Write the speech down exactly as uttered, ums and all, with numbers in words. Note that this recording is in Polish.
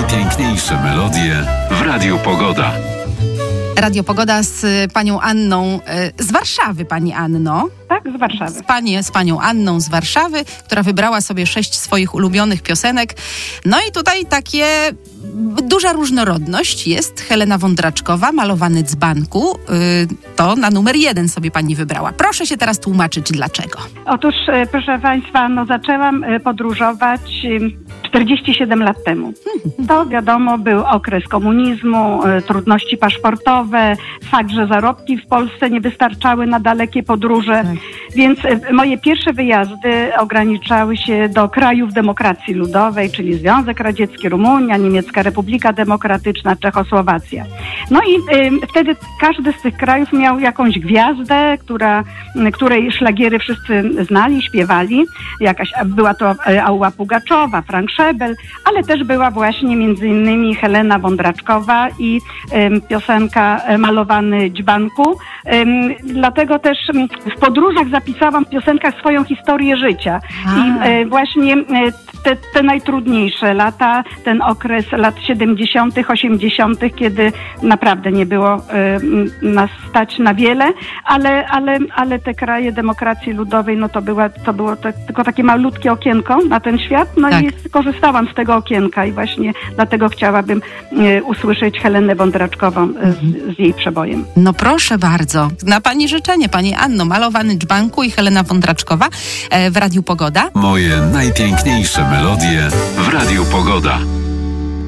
najpiękniejsze melodie w Radiu Pogoda. Radio Pogoda z panią Anną z Warszawy, pani Anno. Tak, z Warszawy. Z, panie, z panią Anną z Warszawy, która wybrała sobie sześć swoich ulubionych piosenek. No i tutaj takie duża różnorodność jest. Helena Wądraczkowa, Malowany dzbanku. Yy, to na numer jeden sobie pani wybrała. Proszę się teraz tłumaczyć, dlaczego. Otóż, proszę państwa, no zaczęłam podróżować czterdzieści siedem lat temu. To wiadomo, był okres komunizmu, trudności paszportowe, fakt, że zarobki w Polsce nie wystarczały na dalekie podróże, tak. Więc moje pierwsze wyjazdy ograniczały się do krajów demokracji ludowej, czyli Związek Radziecki, Rumunia, Niemiecka Republika Demokratyczna, Czechosłowacja. No i y, wtedy każdy z tych krajów miał jakąś gwiazdę, która, której szlagiery wszyscy znali, śpiewali. Jakaś, była to Alla Pugaczowa, Frank Szebel, ale też była właśnie między innymi Helena Wądraczkowa i y, piosenka Malowany dzbanku. Y, dlatego też w podróżach zapisałam w piosenkach swoją historię życia. A. I y, właśnie y, te, te najtrudniejsze lata, ten okres lat siedemdziesiątych, osiemdziesiątych, kiedy naprawdę nie było y, nas stać na wiele, ale, ale, ale te kraje demokracji ludowej, no to, była, to było to, tylko takie malutkie okienko na ten świat, no tak. I skorzystałam z tego okienka i właśnie dlatego chciałabym y, usłyszeć Helenę Wądraczkową y, z, z jej przebojem. No proszę bardzo. Na pani życzenie, pani Anno, Malowany dzbanku i Helena Wądraczkowa e, w Radiu Pogoda. Moje najpiękniejsze melodie w Radiu Pogoda.